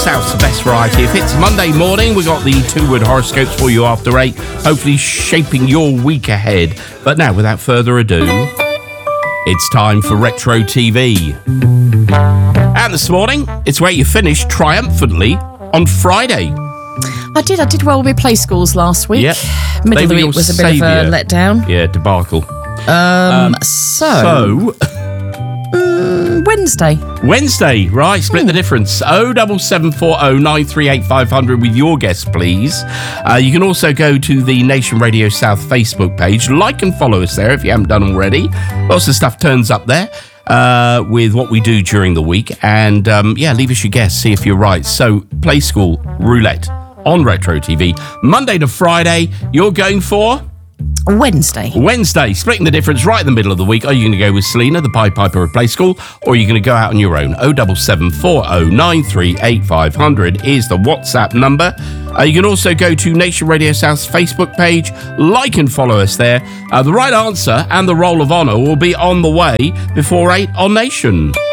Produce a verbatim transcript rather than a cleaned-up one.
South's the best variety. If it's Monday morning, we've got the two-word horoscopes for you after eight, hopefully shaping your week ahead. But now, without further ado, it's time for Retro T V. And this morning, it's where you finished triumphantly on Friday. I did. I did well with Play Schools last week. Yep. Middle They of the were week your was a bit saviour. of a letdown. Yeah, debacle. Um, so, So, mm, Wednesday. Wednesday, right, split the difference. oh seven seven four oh nine three eight five hundred with your guess, please. Uh, you can also go to the Nation Radio South Facebook page. Like and follow us there if you haven't done already. Lots of stuff turns up there uh, with what we do during the week. And, um, yeah, leave us your guess, see if you're right. So, Play School Roulette on Retro T V. Monday to Friday, you're going for... Wednesday. Wednesday, splitting the difference right in the middle of the week. Are you going to go with Selena, the Pied Piper of Play School, or are you going to go out on your own? oh seven seven four oh nine three eight five hundred is the WhatsApp number. Uh, you can also go to Nation Radio South's Facebook page, like and follow us there. Uh, the right answer and the Roll of Honour will be on the way before eight on Nation.